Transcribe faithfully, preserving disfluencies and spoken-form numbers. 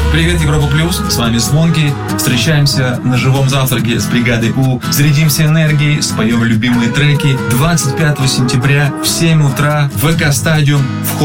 Привет, Европа Плюс, с вами Звонки. Встречаемся на живом завтраке с бригадой У. Зарядимся энергией, споем любимые треки. двадцать пятого сентября в семь утра в ВК Стадиум. Вход